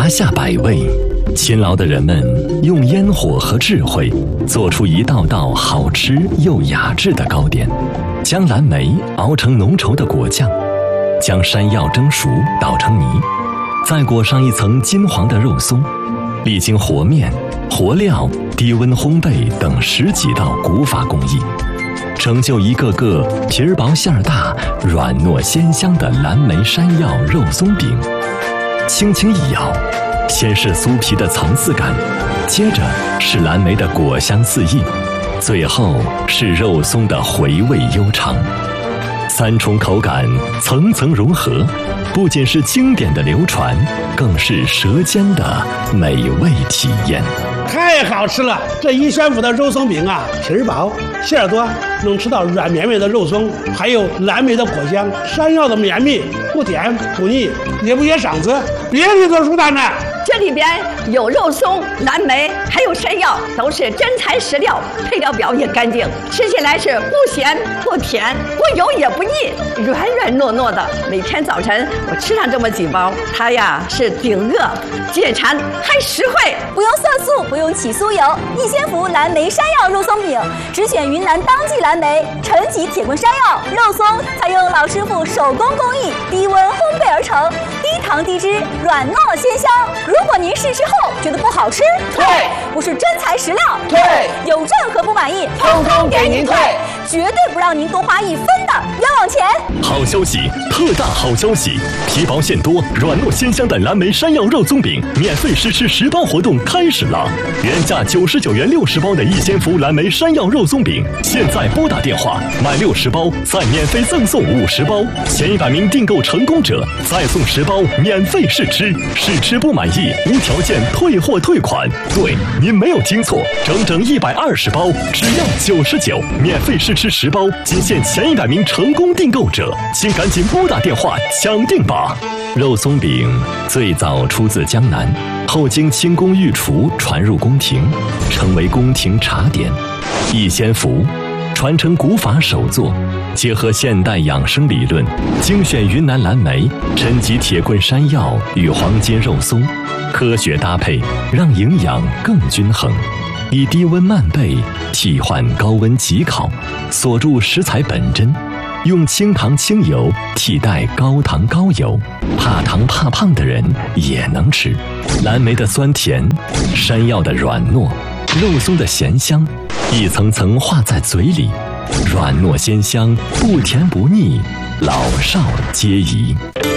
华夏百味，勤劳的人们用烟火和智慧做出一道道好吃又雅致的糕点，将蓝莓熬成浓稠的果酱，将山药蒸熟捣成泥，再裹上一层金黄的肉松，历经和面、和料、低温烘焙等10几道古法工艺，成就一个个皮儿薄馅儿大、软糯鲜香的蓝莓山药肉松饼。轻轻一咬，先是酥皮的层次感，接着是蓝莓的果香四溢，最后是肉松的回味悠长。3重口感层层融合，不仅是经典的流传，更是舌尖的美味体验。 太好吃了！这一宣府的肉松饼啊，皮儿薄，馅儿多，能吃到软绵绵的肉松，还有蓝莓的果香，山药的绵密，不甜不腻，也不噎嗓子，别提多舒坦了。 这里边有肉松、蓝莓，还有山药，都是真材实料，配料表也干净，吃起来是不咸不甜，不油也不腻，软软糯糯的。每天早晨我吃上这么几包，它呀是顶饿、解馋还实惠， 不用色素，不用起酥油。逸仙福蓝莓山药肉松饼，只选云南当季蓝莓、陈吉铁棍山药、肉松，采用老师傅手工工艺，低温烘焙而成，低糖低脂，软糯鲜香。如果您试吃后觉得不好吃， 退； 不是真材实料， 退； 有任何不满意， 通通给您退， 绝对不让您多花1分的冤枉钱。 好消息，特大好消息！皮薄馅多、软糯鲜香的蓝莓山药肉松饼免费试吃10包活动开始了！原价99元60包的逸仙福蓝莓山药肉松饼，现在拨打电话买60包，再免费赠送50包，前100名订购成功者再送10包免费试吃，试吃不满意无条件退货退款。对，您没有听错，整整120包，只要99，免费试吃10包，仅限前100名成功订购者，请赶紧拨打电话抢订吧！肉松饼最早出自江南，后经清宫御厨传入宫廷，成为宫廷茶点。逸仙福传承古法手作，结合现代养生理论，精选云南蓝莓、陈吉铁棍山药与黄金肉松，科学搭配，让营养更均衡。以低温慢焙替换高温急烤，锁住食材本真，用清糖清油替代高糖高油，怕糖怕胖的人也能吃。蓝莓的酸甜，山药的软糯，肉松的咸香，一层层化在嘴里，软糯鲜香，不甜不腻，老少皆宜。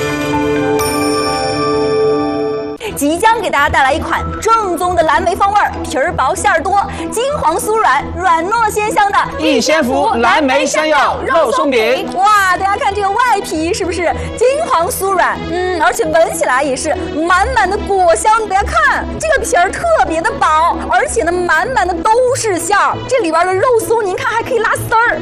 即将给大家带来一款正宗的蓝莓风味，皮儿薄馅儿多，金黄酥软，软糯鲜香的逸仙福蓝莓山药肉松饼。 哇，大家看这个外皮是不是金黄酥软？而且闻起来也是满满的果香。大家看这个皮儿特别的薄，而且呢满满的都是馅儿，这里边的肉松您看还可以拉丝儿。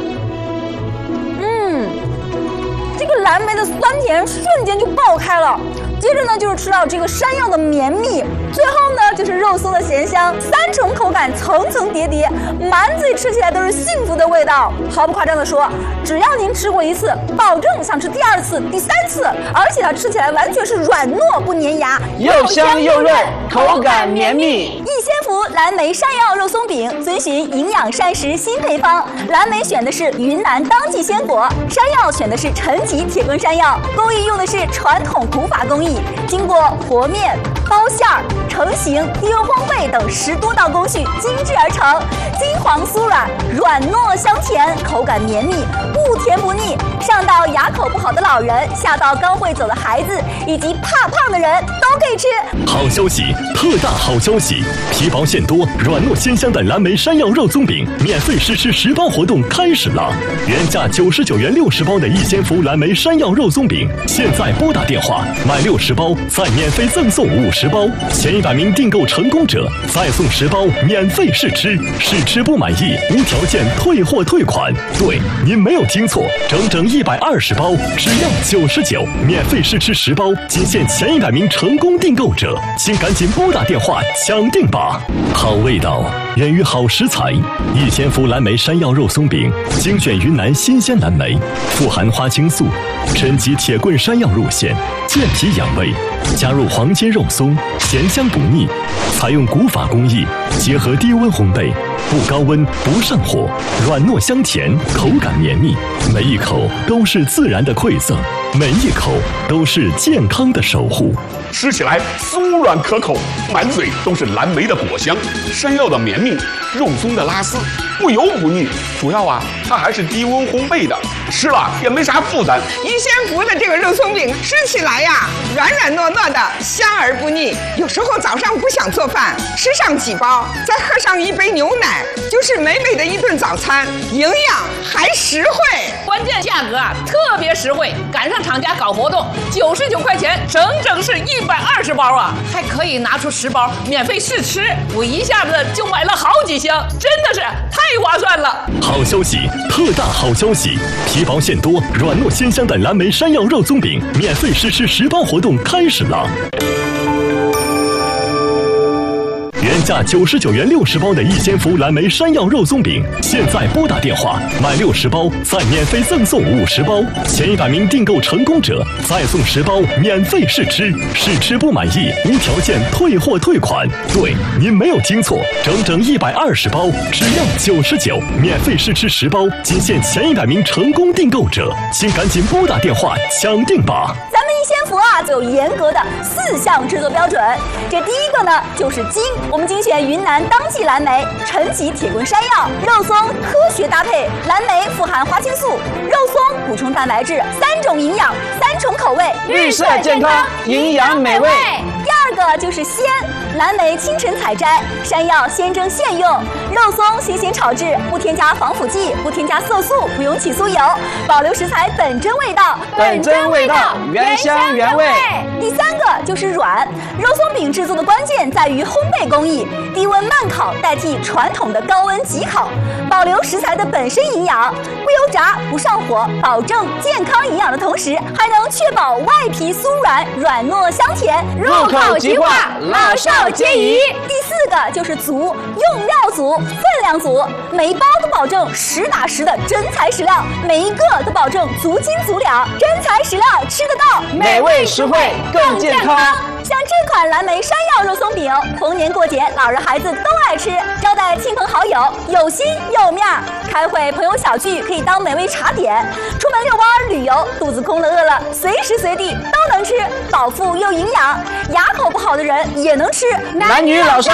这个蓝莓的酸甜瞬间就爆开了。接着呢，就是吃到这个山药的绵密，最后呢就是肉松的咸香，3重口感层层叠叠，满嘴吃起来都是幸福的味道。毫不夸张的说，只要您吃过1次，保证想吃第2次、第3次，而且它吃起来完全是软糯不粘牙， 又香又润，口感绵密。 逸仙福蓝莓山药肉松饼遵循营养膳食新配方，蓝莓选的是云南当季鲜果，山药选的是陈吉铁棍山药，工艺用的是传统古法工艺，经过和面、包馅儿、成型、低温烘焙等10多道工序精制而成，金黄酥软，软糯香甜，口感绵密，不甜不腻，上到牙口不好的老人，下到刚会走的孩子以及怕胖的人都可以吃。 好消息，特大好消息！皮薄馅多、软糯鲜香的蓝莓山药肉松饼免费试吃10包活动开始了！原价99元60包的逸仙福蓝莓山药肉松饼，现在拨打电话买60包，再免费赠送50包，前100名订购成功者再送10包免费试吃，试吃不满意无条件退货退款。对，您没有听听错，整整120包，只要99，免费试吃10包，仅限前100名成功订购者，请赶紧拨打电话抢订吧！好味道源于好食材，逸仙福蓝莓山药肉松饼，精选云南新鲜蓝莓，富含花青素，升级铁棍山药入馅，健脾养胃，加入黄金肉松，咸香不腻，采用古法工艺，结合低温烘焙，不高温不上火，软糯香甜，口感绵密，每一口都是自然的馈赠，每一口都是健康的守护。 吃起来酥软可口，满嘴都是蓝莓的果香，山药的绵密，肉松的拉丝，不油不腻。主要它还是低温烘焙的，吃了也没啥负担。 逸仙福的这个肉松饼吃起来软软糯糯的，香而不腻。有时候早上不想做饭，吃上几包，再喝上一杯牛奶，就是美美的一顿早餐，营养还实惠。 关键价格特别实惠，赶上厂家搞活动，99块钱，整是120包还可以拿出10包免费试吃，我一下子就买了好几箱，真的是太划算了。 好消息，特大好消息！皮薄馅多、软糯鲜香的蓝莓山药肉松饼免费试吃10包活动开始了。原价99元60包的逸仙福蓝莓山药肉松饼，现在拨打电话买60包，再免费赠送50包，前100名订购成功者再送10包免费试吃，试吃不满意无条件退货退款。对，您没有听错，整120包，只要99，免费试吃10包，仅限前100名成功订购者，请赶紧拨打电话抢订吧。 咱们逸仙福就有严格的4项制作标准。这第一个呢就是精，我们精选云南当季蓝莓，陈吉铁棍山药，肉松科学搭配，蓝莓富含花青素，肉松补充蛋白质，3种营养，3重口味， 绿色健康，营养美味。 第二个就是鲜，蓝莓清晨采摘，山药鲜蒸现用，肉松新鲜炒制，不添加防腐剂，不添加色素，不用起酥油，保留食材本真味道， 原香原味。 第三个就是软，肉松饼制作的关键在于烘焙工艺，低温慢烤代替传统的高温急烤，保留食材的本身营养，不油炸不上火，保证健康营养的同时，还能确保外皮酥软，软糯香甜， 入口即化，老少皆宜。 第4个就是足，用料足，分量足，每一包都保证实打实的真材实料，每一个都保证足斤足两，真材实料吃得到， 美味实惠更健康。 像这款蓝莓山药肉松饼，逢年过节老人孩子都爱吃，招待亲朋好友有心有面儿，开会朋友小聚可以当美味茶点，出门遛弯旅游肚子空了饿了随时随地都能吃，饱腹又营养，牙口不好的人也能吃， 男女老少